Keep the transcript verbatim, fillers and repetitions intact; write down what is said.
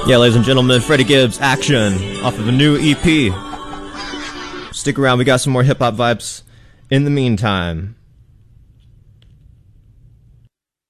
Yeah, ladies and gentlemen, Freddie Gibbs, Action, off of a new E P. Stick around, we got some more hip-hop vibes in the meantime.